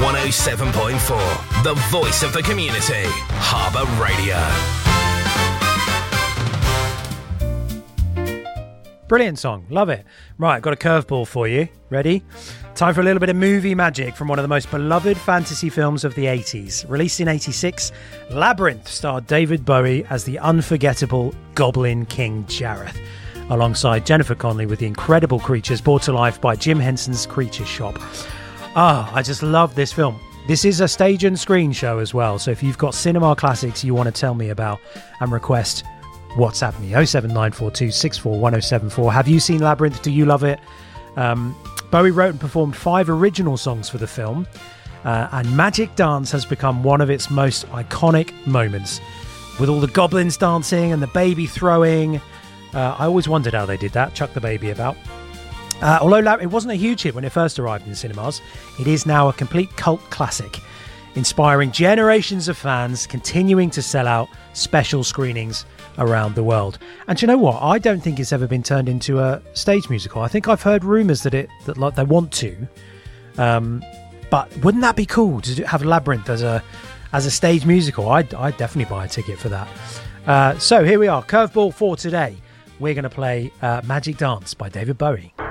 107.4, the voice of the community. Harbour Radio. Brilliant song. Love it. Right, got a curveball for you. Ready? Time for a little bit of movie magic from one of the most beloved fantasy films of the 80s. Released in 86, Labyrinth starred David Bowie as the unforgettable Goblin King Jareth, alongside Jennifer Connelly with the incredible creatures brought to life by Jim Henson's Creature Shop. I just love this film. This is a stage and screen show as well, so if you've got cinema classics you want to tell me about and request, WhatsApp me 07942 641074. Have you seen Labyrinth? Do you love it? Bowie wrote and performed 5 original songs for the film, and Magic Dance has become one of its most iconic moments, with all the goblins dancing and the baby throwing. I always wondered how they did that, chuck the baby about. Although it wasn't a huge hit when it first arrived in cinemas, it is now a complete cult classic, inspiring generations of fans, continuing to sell out special screenings around the world. And do you know what? I don't think it's ever been turned into a stage musical. I think I've heard rumours that like they want to. But wouldn't that be cool to have Labyrinth as a stage musical? I'd definitely buy a ticket for that. So here we are, curveball for today. We're going to play Magic Dance by David Bowie.